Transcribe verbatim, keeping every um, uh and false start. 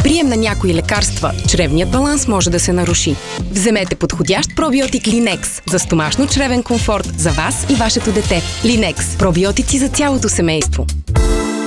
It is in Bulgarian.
прием на някои лекарства чревният баланс може да се наруши. Вземете подходящ пробиотик Линекс за стомашно-чревен комфорт за вас и вашето дете. Линекс – пробиотици за цялото семейство.